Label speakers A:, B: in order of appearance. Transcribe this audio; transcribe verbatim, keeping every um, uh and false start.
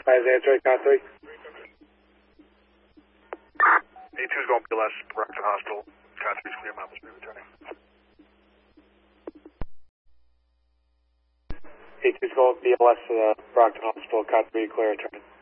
A: Five answering, Con three.
B: A two's going B L S, Brockton Hospital. Con three's clear, Mount Street returning.
A: A two's going B L S to the Brockton Hospital, Con three, clear returning.